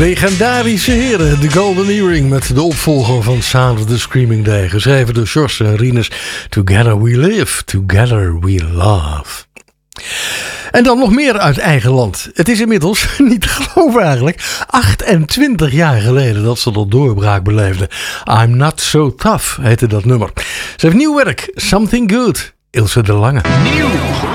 Legendarische heren, The Golden Earring met de opvolger van Sound of the Screaming Day. Geschreven door Jos en Rinus. Together we live, together we love. En dan nog meer uit eigen land. Het is inmiddels, niet te geloven eigenlijk, 28 jaar geleden dat ze dat doorbraak beleefde. I'm Not So Tough heette dat nummer. Ze heeft nieuw werk, Something Good. Ilse de Lange. Nieuw.